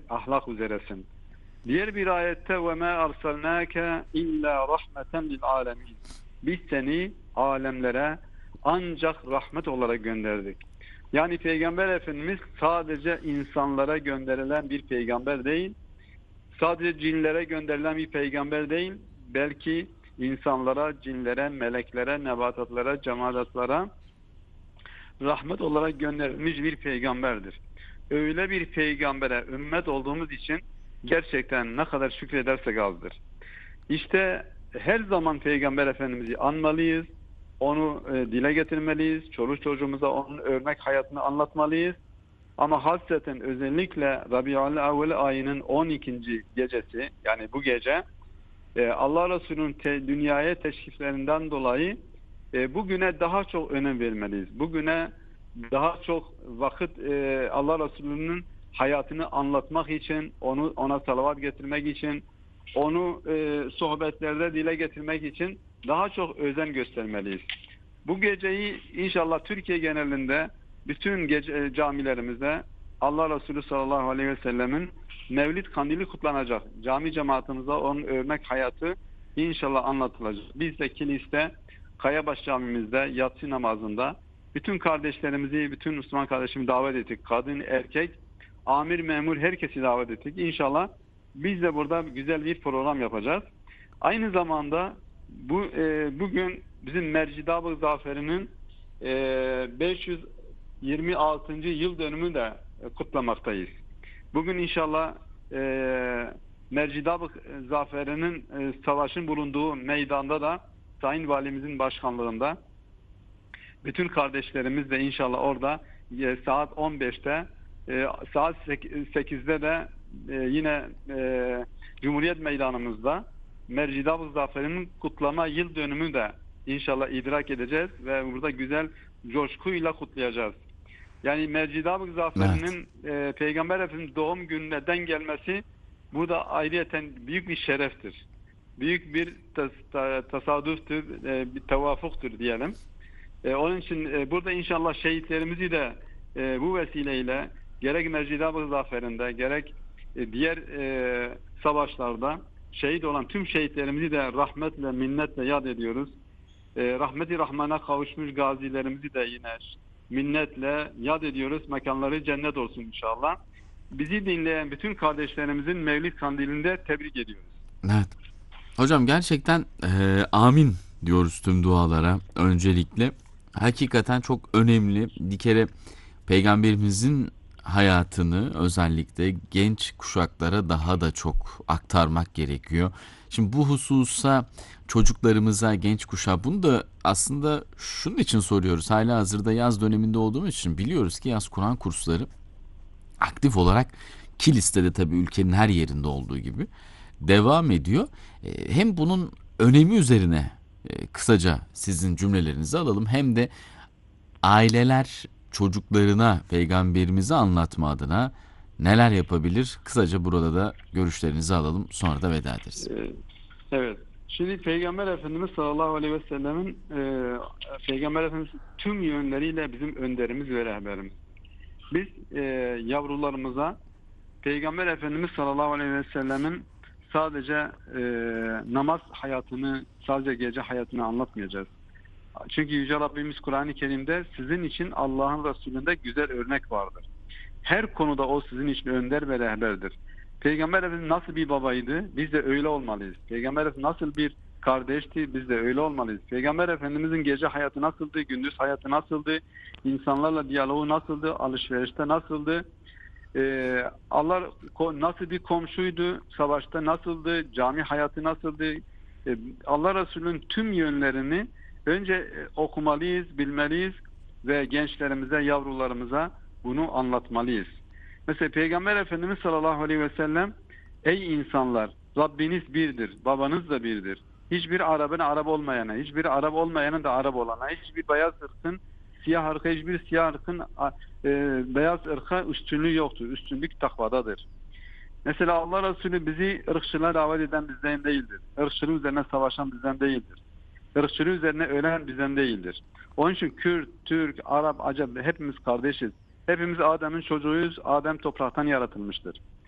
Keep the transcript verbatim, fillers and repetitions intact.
ahlak üzeresin. Diğer bir ayette ve ma arsalnake illa rahmeten lil alemin. Biz seni alemlere ancak rahmet olarak gönderdik. Yani Peygamber Efendimiz sadece insanlara gönderilen bir peygamber değil, sadece cinlere gönderilen bir peygamber değil, belki insanlara, cinlere, meleklere, nebatatlara, cemaatlara rahmet olarak gönderilmiş bir peygamberdir. Öyle bir peygambere ümmet olduğumuz için gerçekten ne kadar şükredersek azdır. İşte her zaman Peygamber Efendimiz'i anmalıyız, onu e, dile getirmeliyiz, çoluk çocuğumuza onun örnek hayatını anlatmalıyız. Ama hasreten özellikle Rabiul Evvel ayının on ikinci gecesi, yani bu gece e, Allah Resulü'nün te, dünyaya teşriflerinden dolayı e, bugüne daha çok önem vermeliyiz. Bugüne daha çok vakit e, Allah Resulü'nün hayatını anlatmak için, onu ona salavat getirmek için, onu e, sohbetlerde dile getirmek için daha çok özen göstermeliyiz. Bu geceyi inşallah Türkiye genelinde bütün gece, camilerimizde Allah Resulü sallallahu aleyhi ve sellemin Mevlid Kandili kutlanacak. Cami cemaatimize onun örnek hayatı inşallah anlatılacak. Biz de kiliste, Kayabaş camimizde, yatsı namazında bütün kardeşlerimizi, bütün Müslüman kardeşimi davet ettik. Kadın, erkek, amir, memur herkesi davet ettik. İnşallah biz de burada güzel bir program yapacağız. Aynı zamanda bu e, bugün bizim Mercidab-ı Zaferi'nin e, beş yüz yirmi altıncı yıl dönümü de e, kutlamaktayız. Bugün inşallah e, Mercidab-ı Zaferi'nin e, savaşın bulunduğu meydanda da Sayın Valimizin başkanlığında bütün kardeşlerimiz de inşallah orada e, saat on beşte e, saat sekizde de e, yine e, Cumhuriyet Meydanımızda Mercidab-ı Zaferi'nin kutlama yıl dönümü de inşallah idrak edeceğiz ve burada güzel coşkuyla kutlayacağız. Yani Mercidab-ı Zaferi'nin evet. e, Peygamber Efendimiz doğum gününe denk gelmesi burada ayrıyeten büyük bir şereftir. Büyük bir tas, ta, tasadüftür, e, bir tevafuktur diyelim. E, onun için e, burada inşallah şehitlerimizi de e, bu vesileyle gerek Mercidab-ı Zaferi'nde gerek e, diğer e, savaşlarda şehit olan tüm şehitlerimizi de rahmetle, minnetle yad ediyoruz. E, rahmeti Rahman'a kavuşmuş gazilerimizi de yine minnetle yad ediyoruz. Mekanları cennet olsun inşallah. Bizi dinleyen bütün kardeşlerimizin Mevlid Kandili'nde tebrik ediyoruz. Evet. Hocam gerçekten e, amin diyoruz tüm dualara öncelikle. Hakikaten çok önemli. Bir kere Peygamberimizin hayatını özellikle genç kuşaklara daha da çok aktarmak gerekiyor. Şimdi bu hususa çocuklarımıza, genç kuşağa bunu da aslında şunun için soruyoruz. Halihazırda yaz döneminde olduğumuz için biliyoruz ki yaz Kur'an kursları aktif olarak Kilis'te de tabii ülkenin her yerinde olduğu gibi devam ediyor. Hem bunun önemi üzerine kısaca sizin cümlelerinizi alalım, hem de aileler çocuklarına peygamberimizi anlatma adına neler yapabilir? Kısaca burada da görüşlerinizi alalım, sonra da veda ederiz. Evet. Şimdi Peygamber Efendimiz sallallahu aleyhi ve sellemin e, Peygamber Efendimiz tüm yönleriyle bizim önderimiz ve rehberimiz. Biz e, yavrularımıza Peygamber Efendimiz sallallahu aleyhi ve sellemin sadece e, namaz hayatını, sadece gece hayatını anlatmayacağız. Çünkü Yüce Rabbimiz Kur'an-ı Kerim'de sizin için Allah'ın Resulü'nde güzel örnek vardır. Her konuda o sizin için önder ve rehberdir. Peygamber Efendimiz nasıl bir babaydı? Biz de öyle olmalıyız. Peygamber Efendimiz nasıl bir kardeşti? Biz de öyle olmalıyız. Peygamber Efendimizin gece hayatı nasıldı? Gündüz hayatı nasıldı? İnsanlarla diyaloğu nasıldı? Alışverişte nasıldı? Ee, Allah nasıl bir komşuydu? Savaşta nasıldı? Cami hayatı nasıldı? Ee, Allah Resulü'nün tüm yönlerini önce okumalıyız, bilmeliyiz ve gençlerimize, yavrularımıza bunu anlatmalıyız. Mesela Peygamber Efendimiz sallallahu aleyhi ve sellem, ey insanlar, Rabbiniz birdir, babanız da birdir. Hiçbir Arap'ın Arap olmayana, hiçbir Arap olmayanın da Arap olana, hiçbir beyaz ırkın, siyah ırka, hiçbir siyah ırkın e, beyaz ırka üstünlüğü yoktur. Üstünlük takvadadır. Mesela Allah Resulü bizi ırkçılığa davet eden bizden değildir. Irkçılığı üzerine savaşan bizden değildir. Irkçılığı üzerine ölen bizden değildir. Onun için Kürt, Türk, Arap, Acem hepimiz kardeşiz. Hepimiz Adem'in çocuğuyuz. Adem topraktan yaratılmıştır.